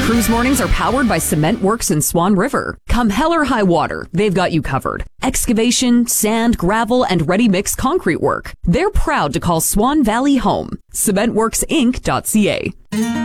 Cruise mornings are powered by Cement Works in Swan River. Come hell or high water, they've got you covered. Excavation, sand, gravel, and ready-mix concrete work. They're proud to call Swan Valley home. CementWorksInc.ca.